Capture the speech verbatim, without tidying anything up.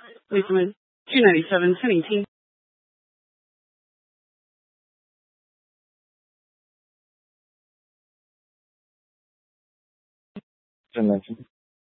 为什么two ninety-seven ten eighteen？ 真的是。